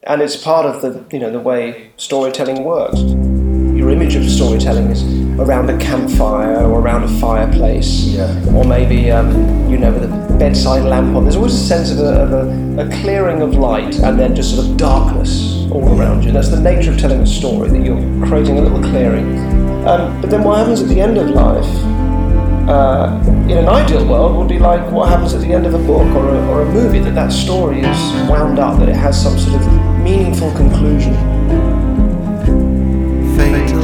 And it's part of the way storytelling works. Your image of storytelling is around a campfire or around a fireplace, or maybe with a bedside lamp on. There's always a sense of a clearing of light and then just sort of darkness all around you. That's the nature of telling a story, that you're creating a little clearing. But then what happens at the end of life, in an ideal world, would be like what happens at the end of a book or a movie, that story is wound up, that it has some sort of meaningful conclusion. Fate